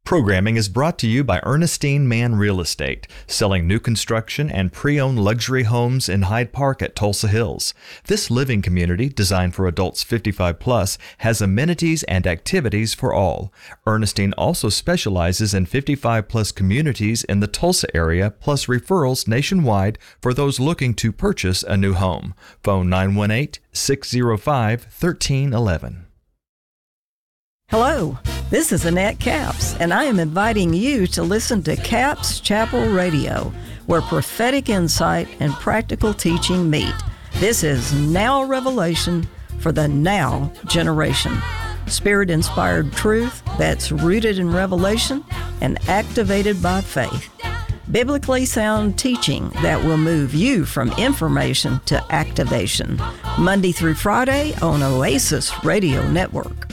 Programming is brought to you by Ernestine Mann Real Estate, selling new construction and pre-owned luxury homes in Hyde Park at Tulsa Hills. This living community, designed for adults 55 plus, has amenities and activities for all. Ernestine also specializes in 55 plus communities in the Tulsa area, plus referrals nationwide for those looking to purchase a new home. Phone 918-605-1311. Hello, this is Annette Capps, and I am inviting you to listen to Capps Chapel Radio, where prophetic insight and practical teaching meet. This is Now Revelation for the Now generation. Spirit-inspired truth that's rooted in revelation and activated by faith. Biblically sound teaching that will move you from information to activation. Monday through Friday on Oasis Radio Network.